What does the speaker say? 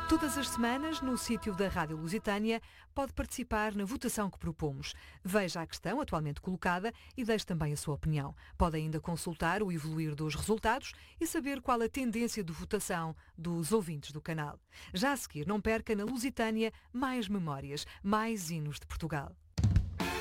Todas as semanas, no sítio da Rádio Lusitânia, pode participar na votação que propomos. Veja a questão atualmente colocada e deixe também a sua opinião. Pode ainda consultar o evoluir dos resultados e saber qual a tendência de votação dos ouvintes do canal. Já a seguir, não perca na Lusitânia mais memórias, mais hinos de Portugal.